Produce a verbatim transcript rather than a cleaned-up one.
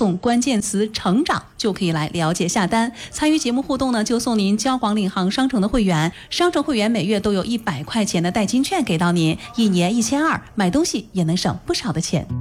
送关键词成长就可以来了解下单。参与节目互动呢，就送您交广领航商城的会员，商城会员每月都有一百块钱的代金券给到您，一年一千二，买东西也能省不少的钱。